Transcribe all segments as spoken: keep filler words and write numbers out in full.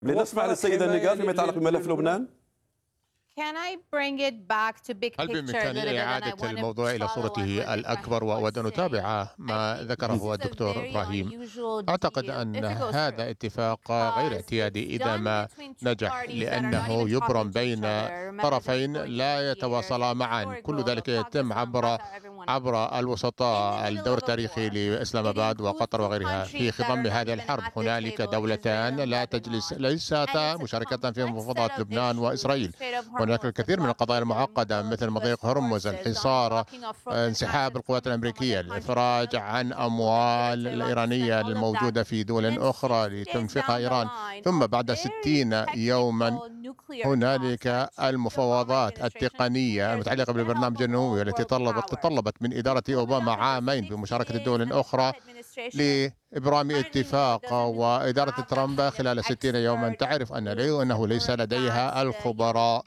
لنسمع للسيدة نيغال فيما يتعلق بملف لبنان. هل بإمكاني إعادة الموضوع إلى صورته الأكبر وأود أن أتابع ما ذكره الدكتور إبراهيم؟ أعتقد أن هذا اتفاق غير اعتيادي إذا ما نجح، لأنه يبرم بين طرفين لا يتواصلا معا. كل ذلك يتم عبر عبر الوسطاء، الدور التاريخي لإسلام آباد وقطر وغيرها. في خضم هذه الحرب هنالك دولتان لا تجلس ليستا مشاركة في مفاوضات لبنان وإسرائيل. هناك الكثير من القضايا المعقدة مثل مضيق هرمز، الحصار، انسحاب القوات الأمريكية، الإفراج عن أموال الإيرانية الموجودة في دول أخرى لتنفقها إيران. ثم بعد ستين يوما هنالك المفاوضات التقنية المتعلقة بالبرنامج النووي التي طلبت تطلبت من إدارة أوباما عامين بمشاركة دول أخرى لإبرام اتفاق، وإدارة ترامب خلال ستين يوما تعرف أن أنه ليس لديها الخبراء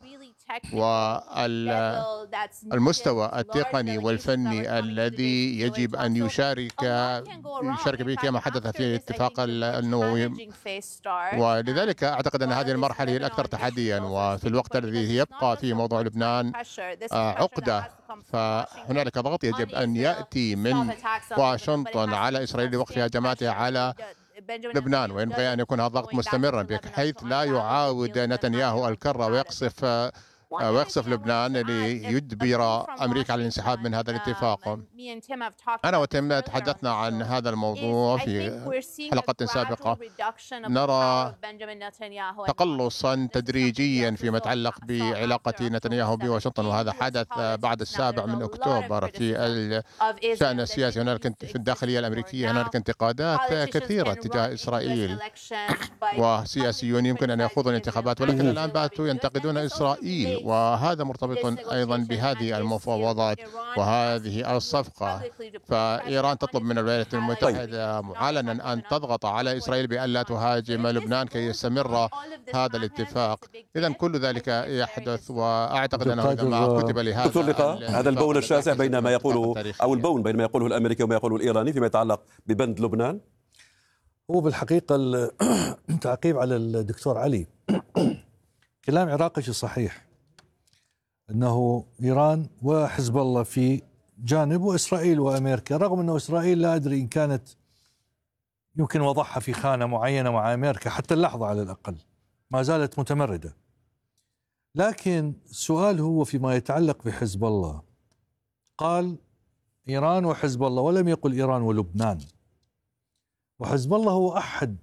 والمستوى التقني والفني الذي يجب أن يشارك يشارك به كما حدث في الاتفاق النووي. ولذلك أعتقد أن هذه المرحلة هي الأكثر تحديا، وفي الوقت الذي يبقى في موضوع لبنان عقدة، فهنالك ضغط يجب أن يأتي من واشنطن على إسرائيل لوقف هجماتها على لبنان، وينبغي أن يكون هذا الضغط مستمرا بحيث لا يعاود نتنياهو الكرة ويقصف ويقصف لبنان ليجبر أمريكا على الانسحاب من هذا الاتفاق. أنا وتم تحدثنا عن هذا الموضوع في حلقة سابقة. نرى تقلصا تدريجيا فيما يتعلق بعلاقة نتنياهو بواشنطن، وهذا حدث بعد السابع من أكتوبر. في الشأن السياسي هنالك في الداخلية الأمريكية هنالك انتقادات كثيرة تجاه إسرائيل، وسياسيون يمكن أن يخوضوا الانتخابات ولكن الآن باتوا ينتقدون إسرائيل، وهذا مرتبط أيضا بهذه المفاوضات وهذه الصفقة. فإيران تطلب من الولايات المتحدة معلنا أن تضغط على إسرائيل بأن لا تهاجم لبنان كي يستمر هذا الاتفاق. إذن كل ذلك يحدث، وأعتقد أنه إذا ما كتب لهذا دكتور لقاء هذا البون الشاسع بين ما يقوله أو البون بين ما يقوله الأمريكي وما يقوله الإيراني فيما يتعلق ببند لبنان. هو بالحقيقة التعقيب على الدكتور علي كلام عراقي صحيح، أنه إيران وحزب الله في جانب وإسرائيل وأمريكا، رغم أنه إسرائيل لا أدري إن كانت يمكن وضعها في خانة معينة مع أمريكا حتى اللحظة على الأقل ما زالت متمردة. لكن السؤال هو فيما يتعلق بحزب الله، قال إيران وحزب الله ولم يقل إيران ولبنان، وحزب الله هو أحد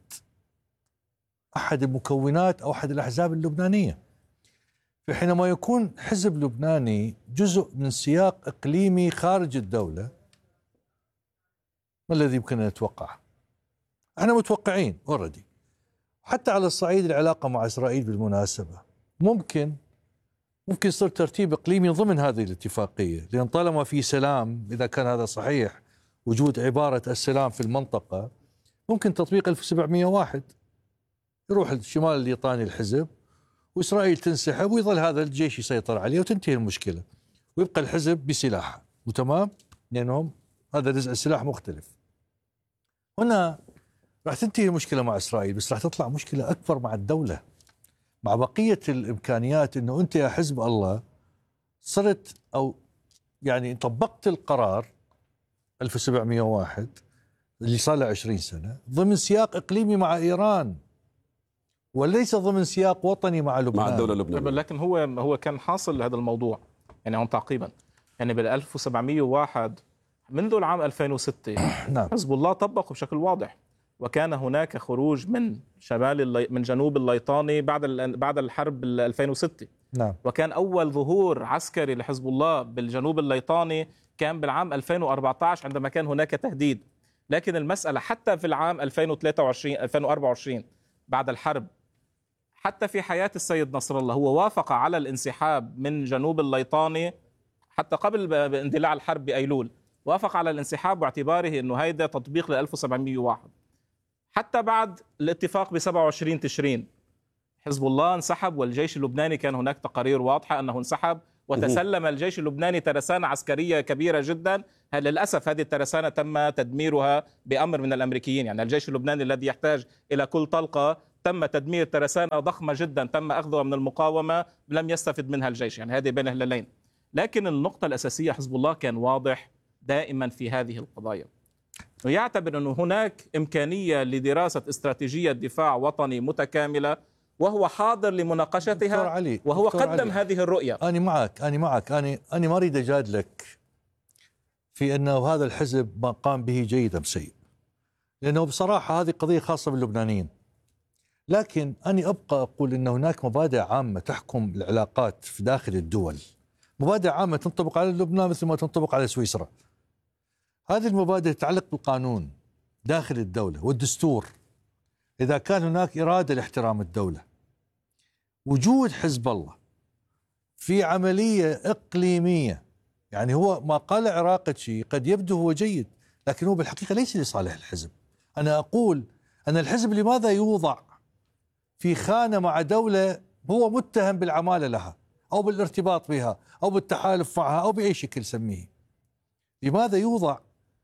أحد المكونات أو أحد الأحزاب اللبنانية. فحينما يكون حزب لبناني جزء من سياق إقليمي خارج الدولة، ما الذي يمكن أن نتوقع؟ احنا متوقعين أوردي. حتى على الصعيد العلاقة مع إسرائيل بالمناسبة ممكن ممكن يصير ترتيب إقليمي ضمن هذه الاتفاقية، لأن طالما في سلام، إذا كان هذا صحيح وجود عبارة السلام في المنطقة، ممكن تطبيق ألف وسبعمئة وواحد يروح الشمال الليطاني الحزب وإسرائيل تنسحب ويظل هذا الجيش يسيطر عليه وتنتهي المشكلة ويبقى الحزب بسلاحه وتمام، لأنهم هذا نزع السلاح مختلف. هنا راح تنتهي المشكلة مع إسرائيل، بس راح تطلع مشكلة أكبر مع الدولة، مع بقية الإمكانيات. إنه أنت يا حزب الله صرت أو يعني طبقت القرار ألف وسبعمئة وواحد اللي صار له عشرين سنة ضمن سياق إقليمي مع إيران، وليس ضمن سياق وطني مع لبنان، مع الدولة اللبنانية. لكن هو هو كان حاصل هذا الموضوع يعني هم تعقيبا يعني بال ألف وسبعمئة وواحد منذ العام ألفين وستة نعم. حزب الله طبقه بشكل واضح، وكان هناك خروج من شمال اللي من جنوب الليطاني بعد بعد الحرب ألفين وستة. نعم. وكان أول ظهور عسكري لحزب الله بالجنوب الليطاني كان بالعام ألفين وأربعة عشر عندما كان هناك تهديد. لكن المسألة حتى في العام ألفين وثلاثة وعشرين ألفين وأربعة وعشرين بعد الحرب، حتى في حياة السيد نصر الله هو وافق على الانسحاب من جنوب الليطاني حتى قبل اندلاع الحرب بأيلول، وافق على الانسحاب باعتباره أنه هيدا تطبيق ل ألف وسبعمئة وواحد. حتى بعد الاتفاق ب سبعة وعشرين تشرين حزب الله انسحب، والجيش اللبناني كان هناك تقارير واضحة أنه انسحب، وتسلم الجيش اللبناني ترسانة عسكرية كبيرة جدا. للأسف هذه الترسانة تم تدميرها بأمر من الأمريكيين، يعني الجيش اللبناني الذي يحتاج إلى كل طلقة تم تدمير ترسانة ضخمة جدا تم أخذها من المقاومة لم يستفد منها الجيش، يعني هذه بين هلالين. لكن النقطة الأساسية حزب الله كان واضح دائما في هذه القضايا، ويعتبر أن هناك إمكانية لدراسة استراتيجية دفاع وطني متكاملة، وهو حاضر لمناقشتها علي. وهو قدم علي. هذه الرؤية. أنا معك أنا معك أنا أنا ما أريد أجادلك في أنه هذا الحزب ما قام به جيد أم سيء، لأنه بصراحة هذه قضية خاصة باللبنانيين. لكن أنا أبقى أقول أن هناك مبادئ عامة تحكم العلاقات في داخل الدول، مبادئ عامة تنطبق على لبنان مثل ما تنطبق على سويسرا. هذه المبادئ تتعلق بالقانون داخل الدولة والدستور. إذا كان هناك إرادة لاحترام الدولة، وجود حزب الله في عملية إقليمية، يعني هو ما قال عراقة شيء قد يبدو هو جيد، لكن هو بالحقيقة ليس لصالح الحزب. أنا أقول أن الحزب لماذا يوضع في خانة مع دولة هو متهم بالعمالة لها أو بالارتباط بها أو بالتحالف معها أو بأي شكل سميه؟ لماذا يوضع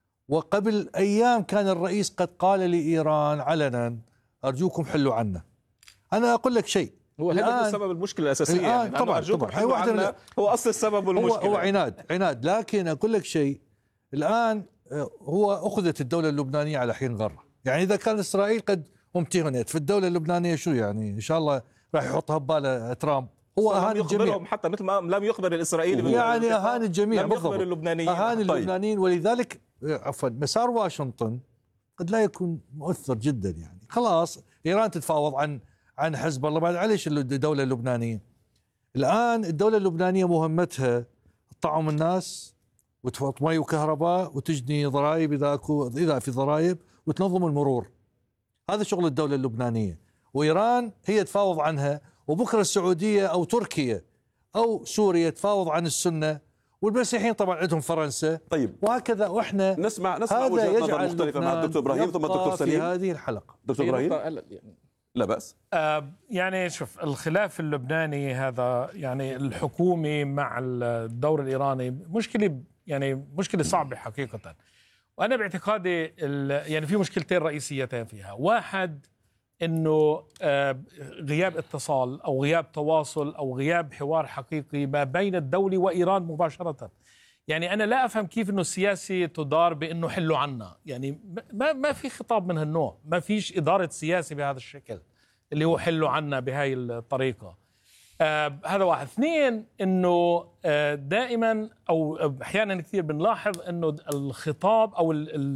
وقبل أيام كان الرئيس قد قال لإيران علنا أرجوكم حلوا عنا؟ أنا أقول لك شيء، هو هذا السبب المشكلة الأساسية، يعني طبعا طبعا هي واحدة هو أصل السبب والمشكلة، هو, هو عناد عناد لكن أقول لك شيء، الآن هو أخذت الدولة اللبنانية على حين غرة. يعني إذا كان إسرائيل قد امتهنت في الدولة اللبنانية، شو يعني إن شاء الله راح يحطها بباله ترامب؟ هو أهان الجميع، حتى مثل ما لم يخبر الإسرائيلي يعني أهان الجميع، لم يخبر اللبنانيين، أهان اللبنانيين. ولذلك عفوا مسار واشنطن قد لا يكون مؤثر جدا. يعني خلاص إيران تتفاوض عن عن حزب الله، بعد عليش الدولة اللبنانية. الآن الدولة اللبنانية مهمتها تطعم الناس وتحط مي وكهرباء وتجني ضرائب إذا أكو إذا في ضرائب وتنظم المرور. هذا شغل الدولة اللبنانية، وإيران هي تفاوض عنها، وبكرة السعودية أو تركيا أو سوريا تفاوض عن السنة، والمسيحيين طبعا عندهم فرنسا. طيب وهكذا، واحنا نسمع نسمع وجهة نظر مختلفة مع الدكتور إبراهيم ثم الدكتور سليم في هذه الحلقة. دكتور إبراهيم لا بأس. آه يعني شوف، الخلاف اللبناني هذا يعني الحكومي مع الدور الإيراني مشكلة، يعني مشكلة صعبة حقيقة. وأنا باعتقادي يعني في مشكلتين رئيسيتين فيها. واحد إنه آه غياب اتصال أو غياب تواصل أو غياب حوار حقيقي ما بين الدولة وإيران مباشرة. يعني أنا لا أفهم كيف إنه السياسة تدار بإنه حلوا عنا، يعني ما ما في خطاب من هالنوع، ما فيش إدارة سياسة بهذا الشكل اللي هو حلوا عنا بهاي الطريقة. آه هذا واحد. اثنين، إنه آه دائما أو أحيانا كثير بنلاحظ إنه الخطاب أو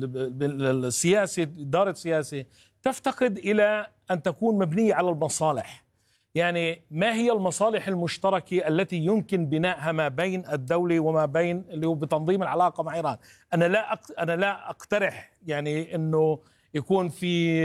السياسة، إدارة سياسة تفتقد إلى أن تكون مبنية على المصالح. يعني ما هي المصالح المشتركة التي يمكن بنائها ما بين الدولة وما بين اللي هو بتنظيم العلاقة مع إيران؟ أنا لا أنا لا أقترح يعني إنه يكون في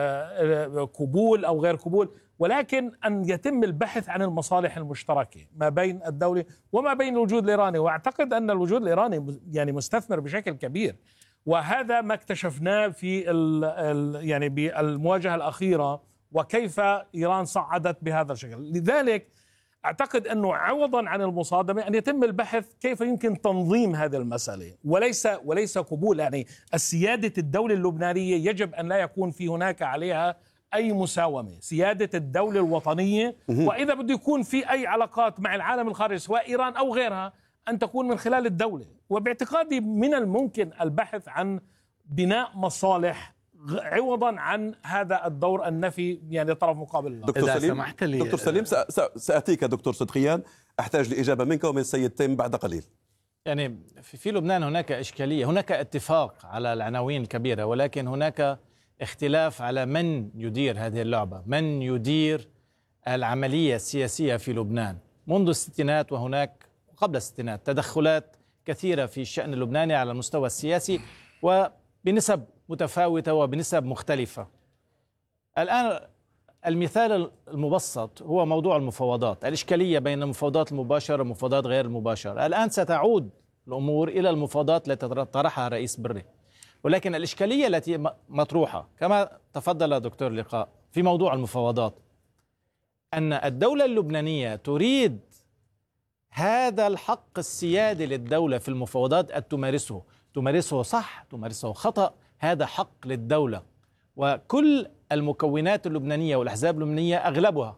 قبول أو غير قبول، ولكن أن يتم البحث عن المصالح المشتركة ما بين الدولة وما بين الوجود الإيراني. وأعتقد أن الوجود الإيراني يعني مستثمر بشكل كبير، وهذا ما اكتشفناه في ال يعني بالمواجهة الأخيرة وكيف إيران صعدت بهذا الشكل. لذلك أعتقد أنه عوضا عن المصادمة أن يتم البحث كيف يمكن تنظيم هذه المسألة، وليس وليس قبول. يعني السيادة الدولة اللبنانية يجب أن لا يكون في هناك عليها أي مساومة، سيادة الدولة الوطنية. وإذا بده يكون في أي علاقات مع العالم الخارجي سواء إيران أو غيرها أن تكون من خلال الدولة. وباعتقادي من الممكن البحث عن بناء مصالح عوضا عن هذا الدور النفي يعني طرف مقابل. دكتور سليم دكتور سليم سأتيك دكتور صدقيان، أحتاج لإجابة منك ومن السيد تيم بعد قليل. يعني في لبنان هناك إشكالية، هناك اتفاق على العناوين الكبيرة، ولكن هناك اختلاف على من يدير هذه اللعبة، من يدير العملية السياسية في لبنان. منذ الستينات وهناك قبل الستينات تدخلات كثيرة في الشأن اللبناني على المستوى السياسي وبنسب متفاوتة وبنسب مختلفة. الآن المثال المبسط هو موضوع المفاوضات، الإشكالية بين المفاوضات المباشرة والمفاوضات غير المباشرة. الآن ستعود الأمور إلى المفاوضات التي طرحها رئيس بري، ولكن الإشكالية التي مطروحة كما تفضل دكتور لقاء في موضوع المفاوضات أن الدولة اللبنانية تريد هذا الحق السيادي للدولة في المفاوضات أن تمارسه، تمارسه صح تمارسه خطأ، هذا حق للدولة. وكل المكونات اللبنانية والأحزاب اللبنانية أغلبها